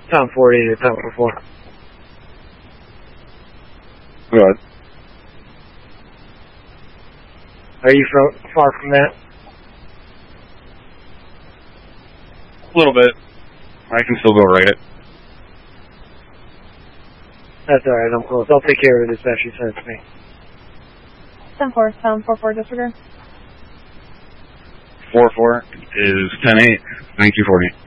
Tom 40 to Tom 4. Go ahead. Are you far from that? A little bit. I can still go right it. That's alright, I'm close. I'll take care of it as best you sent me. 10-4, Tom 4-4, disregard. 4-4 is 10-8. Thank you, 40.